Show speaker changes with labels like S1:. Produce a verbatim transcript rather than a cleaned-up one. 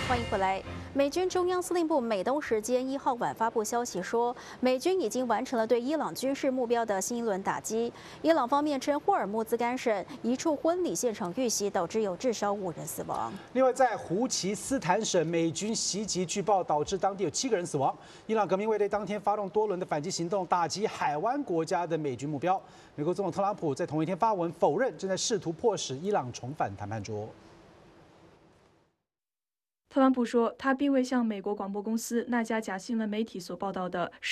S1: 欢迎回来。美军中央司令部美东时间一号晚发布消息说，美军已经完成了对伊朗军事目标的新一轮打击。伊朗方面称，霍尔木兹干省一处婚礼现场遇袭，导致有至少五人死亡。
S2: 另外，在胡奇斯坦省，美军袭击据报导致当地有七个人死亡。伊朗革命卫队当天发动多轮的反击行动，打击海湾国家的美军目标。美国总统特朗普在同一天发文否认，正在试图迫使伊朗重返谈判桌。
S3: 特朗普说，他并未像美国广播公司那家假新闻媒体所报道的